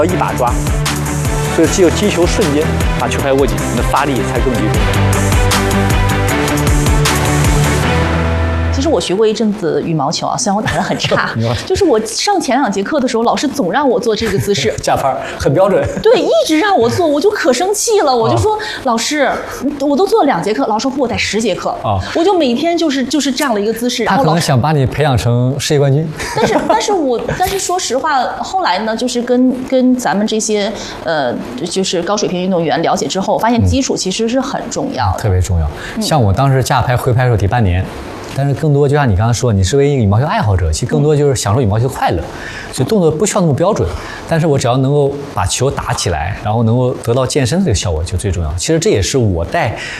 要一把抓，所以只有击球瞬间把球拍握紧，你的发力才更集中。 其实我学过一阵子羽毛球啊，虽然我打得很差，就是我上前2节课的时候，老师总让我做这个姿势， 架拍很标准。 对，一直让我做，我就可生气了，我就说、老师，我都做了2节课，老师说不，我得10节课啊，我就每天就是这样的一个姿势。 他可能想把你培养成世界冠军。 但是说实话，后来呢，就是跟咱们这些就是高水平运动员了解之后，发现基础其实是很重要的， 特别重要。像我当时架拍挥拍的时候第8年。但是更多就像你刚刚说，你是为一个羽毛球爱好者，其实更多就是享受羽毛球的快乐，所以动作不需要那么标准，但是我只要能够把球打起来，然后能够得到健身的这个效果就最重要。其实这也是我带